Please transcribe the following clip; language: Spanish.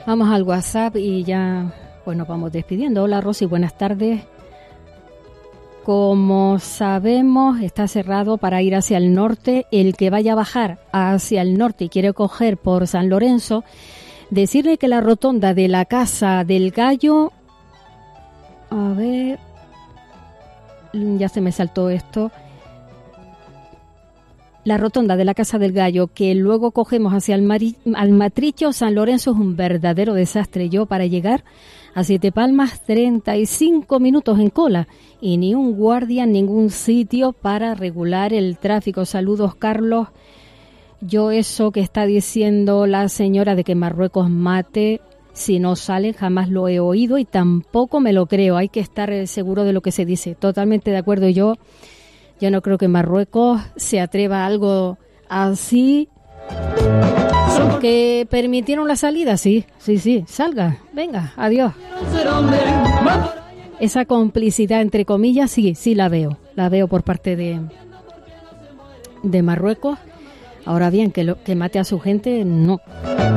Vamos al WhatsApp y ya pues nos vamos despidiendo. Hola Rosy, buenas tardes. Como sabemos, está cerrado para ir hacia el norte. El que vaya a bajar hacia el norte y quiere coger por San Lorenzo, decirle que la rotonda de la Casa del Gallo... A ver... Ya se me saltó esto. La rotonda de la Casa del Gallo, que luego cogemos hacia al Matricho, San Lorenzo, es un verdadero desastre. Yo para llegar a Siete Palmas 35 minutos en cola y ni un guardia en ningún sitio para regular el tráfico. Saludos, Carlos. Yo eso que está diciendo la señora de que Marruecos mate si no sale, jamás lo he oído y tampoco me lo creo. Hay que estar seguro de lo que se dice. Totalmente de acuerdo. Yo no creo que Marruecos se atreva a algo así. ¿Que permitieron la salida? Sí, salga, venga, adiós. Esa complicidad, entre comillas, sí la veo por parte de Marruecos. Ahora bien, que mate a su gente, no.